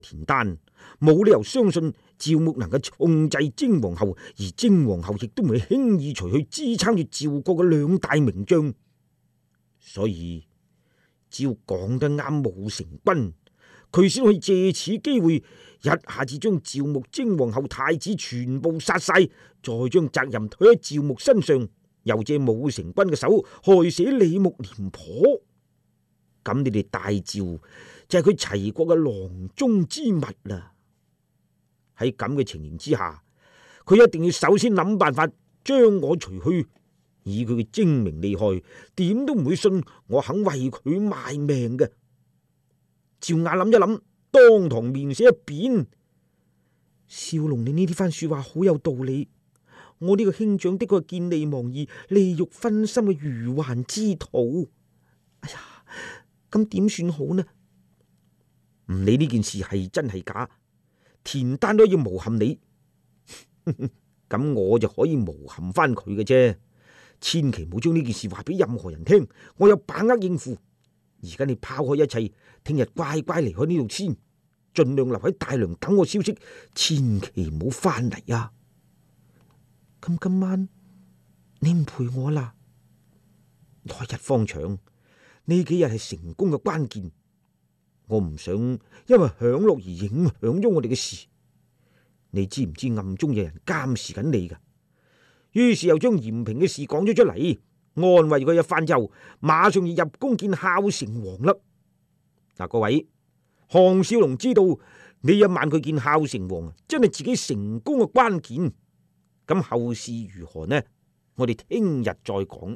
田丹冇理由相信趙牧能夠控制征皇后，而征皇后亦都唔會輕易除去支撐住趙國嘅兩大名將。所以只要講得啱武成君，佢先可以借此機會一下子將趙牧、征皇后、太子全部殺晒，再將責任推喺趙牧身上，又借武成君嘅手害死李牧廉頗。咁你哋大趙就係佢齊國嘅囊中之物啦。喺咁嘅情形之下，佢一定要首先諗辦法將我除去。以佢嘅精明厲害，點都唔會信我肯為佢賣命嘅。趙雅諗一諗，當堂面色一變：少龍，你呢啲番說話好有道理。我呢個兄長的確係見利忘義、利欲熏心嘅愚頑之徒。哎呀，咁點算好呢？唔理呢件事係真係假，田丹都要誣陷你，咁我就可以誣陷翻佢嘅啫。千祈唔好將呢件事話俾任何人聽，我有把握應付。而家你拋開一切，聽日乖乖離開呢度先，盡量留喺大梁等我消息，千祈唔好翻嚟啊！咁今晚你唔陪我啦？來日方長，呢幾日係成功嘅關鍵，我唔想因為享樂而影響咗我哋嘅事。你知唔知暗中有人監視緊你噶？於是又將嚴平嘅事講咗出嚟，安慰佢一番之後，馬上要入宮見孝成王啦。嗱，各位，項少龍知道呢一晚佢見孝成王，真係自己成功嘅關鍵。咁後事如何呢？我哋聽日再講。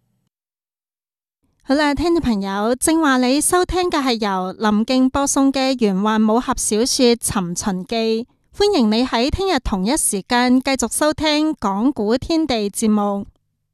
好啦，聽眾朋友，正話你收聽嘅係由林敬播送嘅玄幻武俠小說《尋秦記》。歡迎你喺聽日同一時間繼續收聽講古天地節目。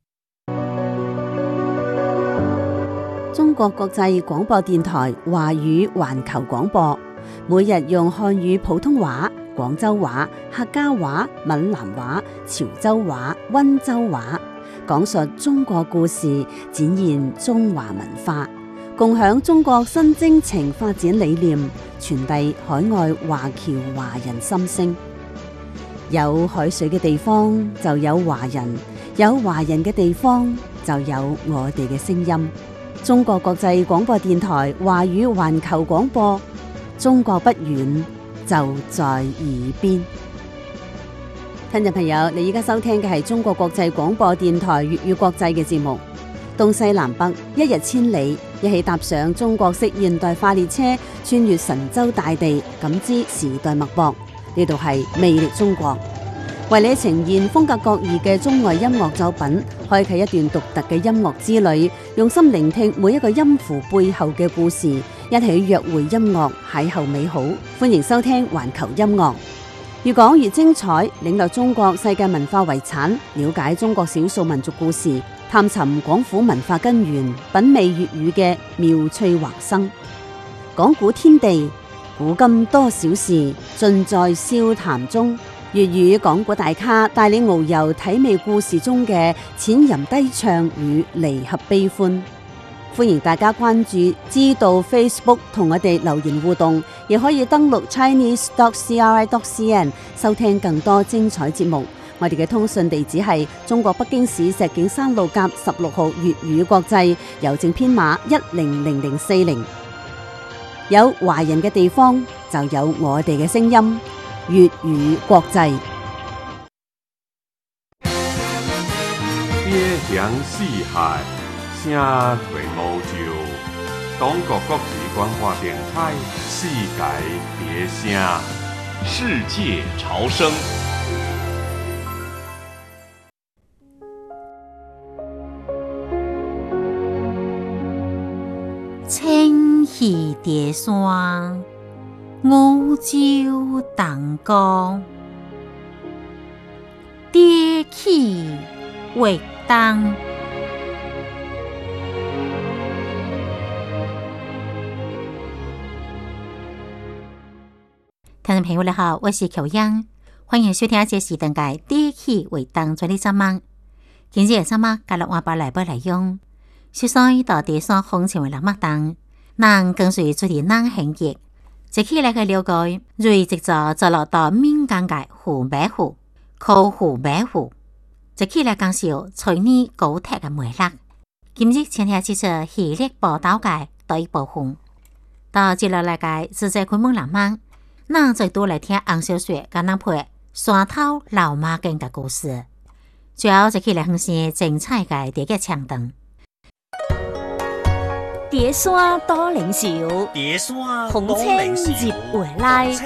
中國國際廣播電台華語環球廣播，每日用漢語普通話、廣州話、客家話、閩南話、潮州話、溫州話，講述中國故事，展現中華文化，共享中國新征程發展理念，傳遞海外華僑華人心聲。有海水嘅地方就有華人，有華人嘅地方就有我哋嘅聲音。中國國際廣播電台華語環球廣播，中國不遠，就在耳邊。聽眾朋友，你依家收聽嘅係中國國際廣播電台粵語國際嘅節目。東西南北，一日千里，一起踏上中國式現代化列車，穿越神州大地，感知時代脈搏。呢度係魅力中國，為你呈現風格各異嘅中外音樂作品，開啟一段獨特嘅音樂之旅，用心聆聽每一個音符背後嘅故事，一起約會音樂，邂逅美好。歡迎收聽環球音樂，越講越精彩，領略中國世界文化遺產，了解中國少數民族故事，探尋廣府文化根源，品味粵語嘅妙趣橫生。講古天地，古今多少事，盡在笑談中。粵語講古大咖帶你遨遊體味故事中嘅淺吟低唱與離合悲歡。歡迎大家關注知道 Facebook 同我哋留言互動，亦可以登錄 chinese.cri.cn 收聽更多精彩節目。我哋嘅通訊地址係中國北京市石景山路甲16號粵語國際，郵政編碼100040。有華人嘅地方就有我哋嘅聲音，粵語國際。 邊鄉四海，聲隨無就。中國國際廣播電台，世界別聲， 世界潮聲。 青溪蝶山，五洲東江，蝶起畫燈。聽眾朋友你好，我是喬央，歡迎收聽這時段嘅蝶起畫燈專題節目。今日嘅節目加入我把來播內容。雪山到地上紅成為藍麥燈，能跟隨主題冷興熱， 接起來嘅了解，瑞直就落到閩江嘅湖尾湖、靠湖尾湖，接起來講紹隨呢高鐵嘅魅力。今日請聽一則系列報道嘅第一部分。到接落來嘅是在昆明南灣，咱再多來聽洪小雪跟咱配山頭老媽經嘅故事，最後接起來係些精彩嘅第一個唱段。 蝶山多靈秀， 蝶山紅青入圍內。